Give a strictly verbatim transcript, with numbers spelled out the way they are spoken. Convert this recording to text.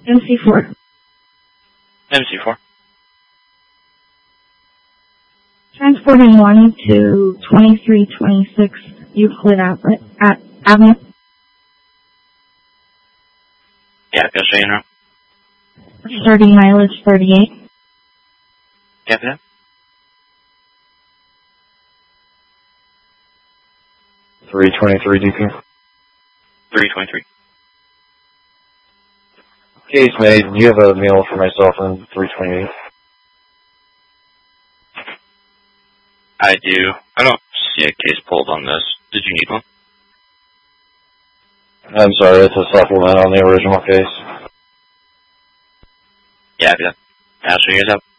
M C four. M C four. Transporting one to twenty-three twenty-six Euclid Ave- at Avenue. Yeah, go straight in route. Starting mileage thirty-eight. Copy that. three twenty-three D P. three twenty-three. Case made. Do you have a meal for myself on three twenty-eight? I do. I don't see a case pulled on this. Did you need one? I'm sorry, it's a supplement on the original case. Yeah, I do. I'll show you guys up.